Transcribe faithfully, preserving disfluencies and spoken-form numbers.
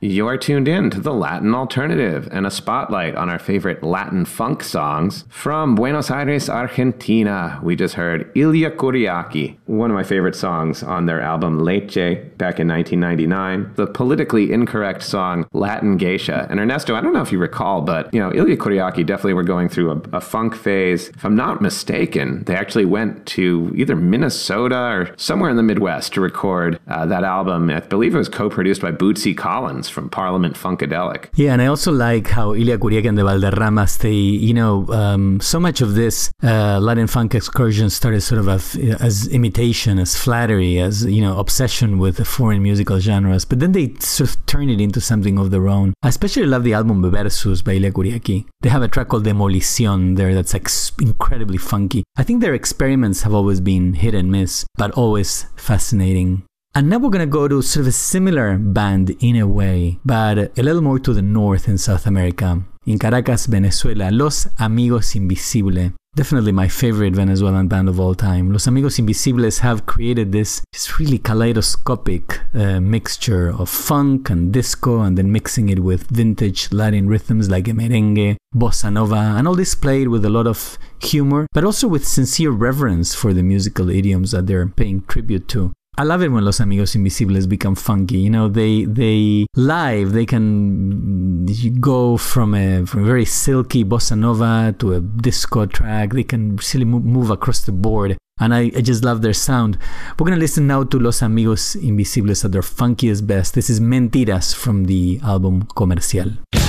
You're tuned in to the Latin Alternative and a spotlight on our favorite Latin funk songs. From Buenos Aires, Argentina, we just heard Ilia Kuriaki, one of my favorite songs on their album Leche back in nineteen ninety-nine, the politically incorrect song Latin Geisha. And Ernesto, I don't know if you recall, but, you know, Ilia Kuriaki definitely were going through a, a funk phase. If I'm not mistaken, they actually went to either Minnesota or somewhere in the Midwest to record uh, that album. I believe it was co-produced by Bootsy Collins from Parliament Funkadelic. Yeah, and I also like how Ilia Kuriaki and the Valderramas, they, you know, um, so much of this uh, Latin funk excursion started sort of as, as imitation, as flattery, as, you know, obsession with the foreign musical genres, but then they sort of turn it into something of their own. I especially love the album Beversus by Ilia Kuriaki. They have a track called Demolición there that's like incredibly funky. I think their experiments have always been hit and miss, but always fascinating. And now we're going to go to sort of a similar band in a way, but a little more to the north in South America. In Caracas, Venezuela, Los Amigos Invisibles. Definitely my favorite Venezuelan band of all time. Los Amigos Invisibles have created this, this really kaleidoscopic uh, mixture of funk and disco, and then mixing it with vintage Latin rhythms like merengue, bossa nova, and all this played with a lot of humor, but also with sincere reverence for the musical idioms that they're paying tribute to. I love it when Los Amigos Invisibles become funky. You know, they they live, they can go from a, from a very silky bossa nova to a disco track. They can really move, move across the board. And I, I just love their sound. We're going to listen now to Los Amigos Invisibles at their funkiest best. This is Mentiras from the album Comercial.